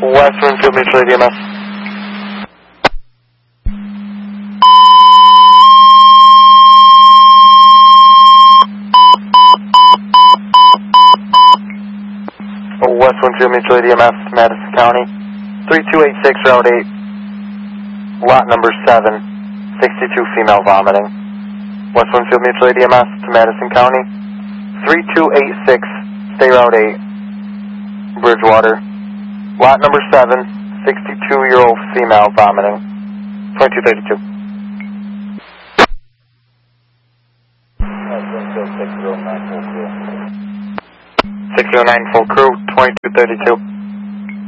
West Winfield Mutual ADMS. West Winfield Mutual ADMS, Madison County, 3286 Route 8, lot number 7, 62 female vomiting. West Winfield Mutual ADMS to Madison County, 3286 State Route 8, Bridgewater, lot number 7, 62-year-old female vomiting, 2232. West Winfield 609 full crew. 609 full crew, 2232.